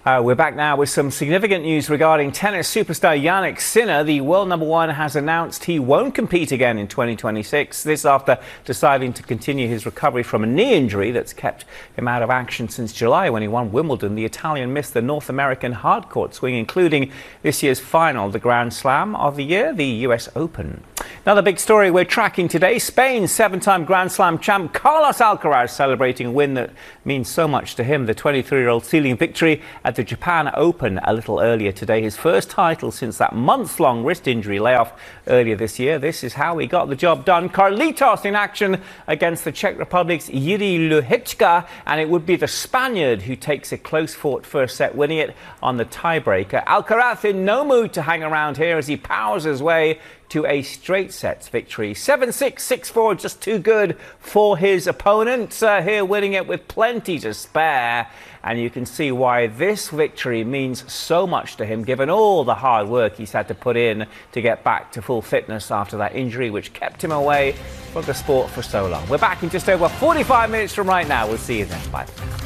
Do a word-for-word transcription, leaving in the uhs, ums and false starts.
Uh, we're back now with some significant news regarding tennis superstar Jannik Sinner. The world number one has announced he won't compete again in twenty twenty-six. This after deciding to continue his recovery from a knee injury that's kept him out of action since July when he won Wimbledon. The Italian missed the North American hardcourt swing, including this year's final, the Grand Slam of the year, the U S Open. Another big story we're tracking today. Spain's seven-time Grand Slam champ Carlos Alcaraz celebrating a win that means so much to him. The twenty-three-year-old sealing victory at the Japan Open a little earlier today. His first title since that months-long wrist injury layoff earlier this year. This is how he got the job done. Carlitos in action against the Czech Republic's Jiří Lehečka, and it would be the Spaniard who takes a close-fought first set, winning it on the tiebreaker. Alcaraz in no mood to hang around here as he powers his way to a straight sets victory. seven six, six four, just too good for his opponent. Uh, here winning it with plenty to spare. And you can see why this victory means so much to him, given all the hard work he's had to put in to get back to full fitness after that injury, which kept him away from the sport for so long. We're back in just over forty-five minutes from right now. We'll see you then. Bye.